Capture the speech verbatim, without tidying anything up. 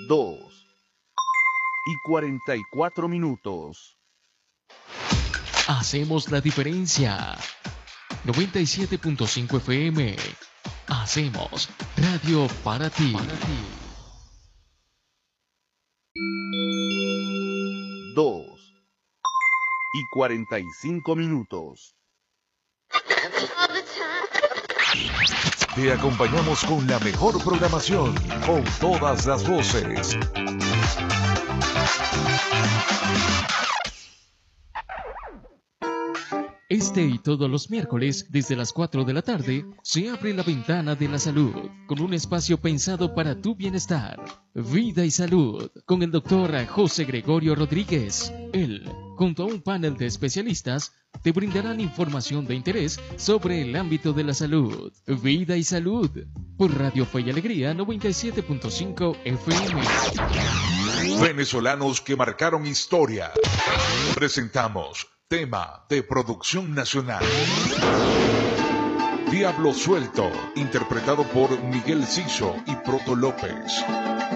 dos y cuarenta y cuatro minutos. Hacemos la diferencia. noventa y siete punto cinco F M. Hacemos radio para ti. Para ti. dos y cuarenta y cinco minutos. Te acompañamos con la mejor programación, con todas las voces. Este y todos los miércoles, desde las cuatro de la tarde, se abre la ventana de la salud, con un espacio pensado para tu bienestar. Vida y Salud, con el doctor José Gregorio Rodríguez. Él, junto a un panel de especialistas, te brindarán información de interés sobre el ámbito de la salud. Vida y Salud, por Radio Fe y Alegría noventa y siete punto cinco F M. Venezolanos que marcaron historia. Presentamos tema de producción nacional. Diablo Suelto, interpretado por Miguel Ciso y Proto López.